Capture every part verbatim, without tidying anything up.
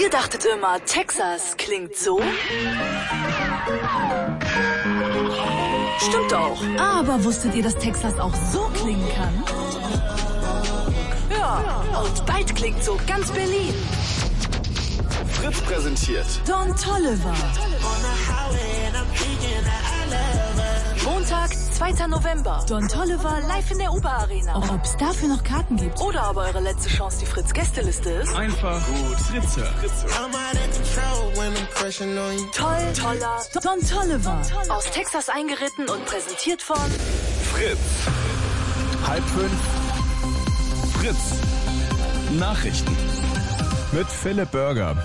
Ihr dachtet immer, Texas klingt so? Stimmt auch. Aber wusstet ihr, dass Texas auch so klingen kann? Ja, und bald klingt so ganz Berlin. Fritz präsentiert Don Toliver. Montag, zweiter November. Don Toliver live in der Uber Arena. Auch ob es dafür noch Karten gibt. Oder aber eure letzte Chance, die Fritz-Gästeliste ist. einfach gut Fritze. Toll, toller Don Toliver. aus Texas eingeritten und präsentiert von Fritz. Halb fünf. Fritz. Nachrichten. Mit Philipp Bürger.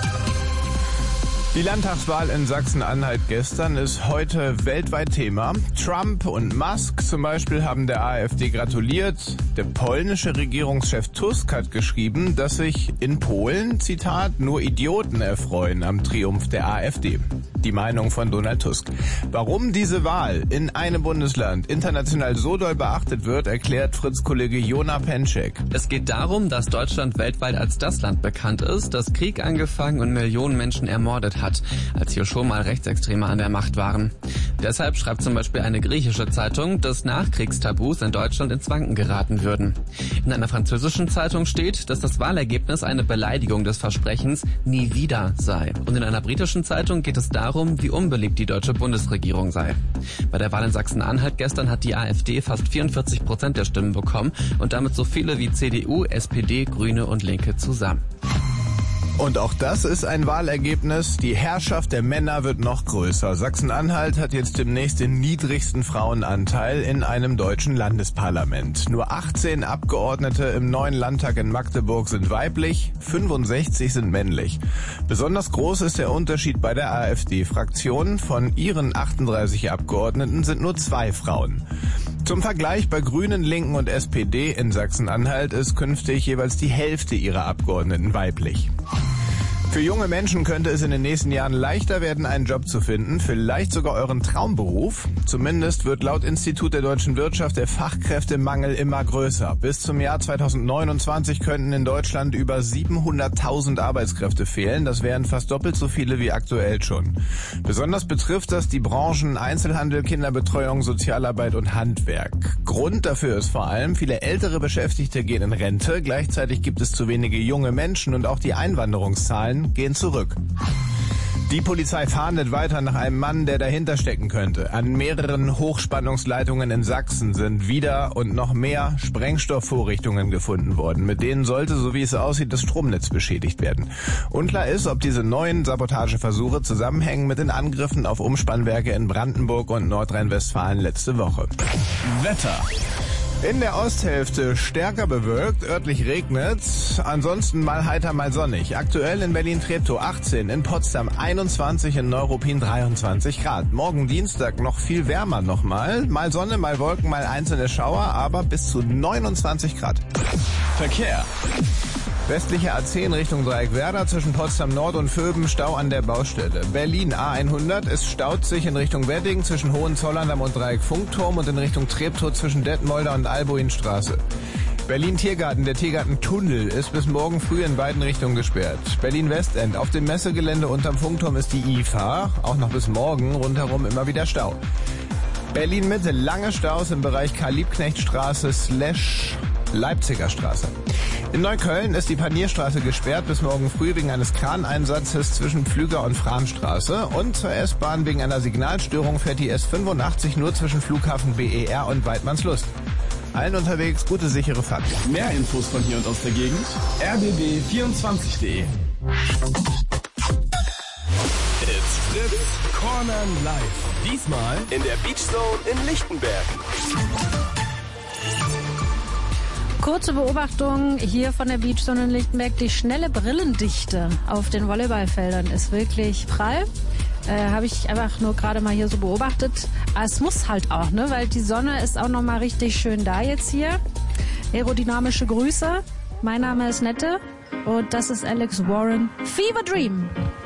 Die Landtagswahl in Sachsen-Anhalt gestern ist heute weltweit Thema. Trump und Musk zum Beispiel haben der AfD gratuliert. Der polnische Regierungschef Tusk hat geschrieben, dass sich in Polen, Zitat, nur Idioten erfreuen am Triumph der AfD. Die Meinung von Donald Tusk. Warum diese Wahl in einem Bundesland international so doll beachtet wird, erklärt Fritz-Kollege Jona Penczek. Es geht darum, dass Deutschland weltweit als das Land bekannt ist, das Krieg angefangen und Millionen Menschen ermordet hat, als hier schon mal Rechtsextreme an der Macht waren. Deshalb schreibt zum Beispiel eine griechische Zeitung, dass Nachkriegstabus in Deutschland ins Wanken geraten würden. In einer französischen Zeitung steht, dass das Wahlergebnis eine Beleidigung des Versprechens nie wieder sei. Und in einer britischen Zeitung geht es darum, wie unbeliebt die deutsche Bundesregierung sei. Bei der Wahl in Sachsen-Anhalt gestern hat die AfD fast vierundvierzig Prozent der Stimmen bekommen und damit so viele wie C D U, S P D, Grüne und Linke zusammen. Und auch das ist ein Wahlergebnis. Die Herrschaft der Männer wird noch größer. Sachsen-Anhalt hat jetzt demnächst den niedrigsten Frauenanteil in einem deutschen Landesparlament. Nur achtzehn Abgeordnete im neuen Landtag in Magdeburg sind weiblich, fünfundsechzig sind männlich. Besonders groß ist der Unterschied bei der AfD-Fraktion. Von ihren achtunddreißig Abgeordneten sind nur zwei Frauen. Zum Vergleich, bei Grünen, Linken und S P D in Sachsen-Anhalt ist künftig jeweils die Hälfte ihrer Abgeordneten weiblich. Für junge Menschen könnte es in den nächsten Jahren leichter werden, einen Job zu finden, vielleicht sogar euren Traumberuf. Zumindest wird laut Institut der deutschen Wirtschaft der Fachkräftemangel immer größer. Bis zum Jahr zweitausendneunundzwanzig könnten in Deutschland über siebenhunderttausend Arbeitskräfte fehlen. Das wären fast doppelt so viele wie aktuell schon. Besonders betrifft das die Branchen Einzelhandel, Kinderbetreuung, Sozialarbeit und Handwerk. Grund dafür ist vor allem, viele ältere Beschäftigte gehen in Rente. Gleichzeitig gibt es zu wenige junge Menschen und auch die Einwanderungszahlen gehen zurück. Die Polizei fahndet weiter nach einem Mann, der dahinter stecken könnte. An mehreren Hochspannungsleitungen in Sachsen sind wieder und noch mehr Sprengstoffvorrichtungen gefunden worden. Mit denen sollte, so wie es aussieht, das Stromnetz beschädigt werden. Unklar ist, ob diese neuen Sabotageversuche zusammenhängen mit den Angriffen auf Umspannwerke in Brandenburg und Nordrhein-Westfalen letzte Woche. Wetter. In der Osthälfte stärker bewölkt, örtlich regnet's, ansonsten mal heiter, mal sonnig. Aktuell in Berlin-Treptow achtzehn, in Potsdam einundzwanzig, in Neuruppin dreiundzwanzig Grad. Morgen Dienstag noch viel wärmer nochmal, mal Sonne, mal Wolken, mal einzelne Schauer, aber bis zu neunundzwanzig Grad. Verkehr. Westliche A zehn Richtung Dreieckwerder zwischen Potsdam Nord und Vöben, Stau an der Baustelle. Berlin A hundert, es staut sich in Richtung Wedding zwischen Hohenzollern und Dreieck Funkturm und in Richtung Treptow zwischen Detmolder und Albuinstraße. Berlin Tiergarten, der Tiergarten-Tunnel ist bis morgen früh in beiden Richtungen gesperrt. Berlin Westend, auf dem Messegelände unterm Funkturm ist die I F A, auch noch bis morgen rundherum immer wieder Stau. Berlin Mitte, lange Staus im Bereich Karl-Liebknecht-Straße slash Leipziger Straße. In Neukölln ist die Panierstraße gesperrt bis morgen früh wegen eines Kraneinsatzes zwischen Pflüger und Framstraße. Und zur S-Bahn wegen einer Signalstörung fährt die S fünfundachtzig nur zwischen Flughafen B E R und Weidmannslust. Allen unterwegs gute, sichere Fahrt. Mehr Infos von hier und aus der Gegend r b b vierundzwanzig punkt de. It's Fritz Corner Live. Diesmal in der Beach Zone in Lichtenberg. Kurze Beobachtung hier von der Beachzone in Lichtenberg. Die schnelle Brillendichte auf den Volleyballfeldern ist wirklich prall. Äh, habe ich einfach nur gerade mal hier so beobachtet. Aber es muss halt auch, ne, weil die Sonne ist auch nochmal richtig schön da jetzt hier. Aerodynamische Grüße. Mein Name ist Nette und das ist Alex Warren. Fever Dream.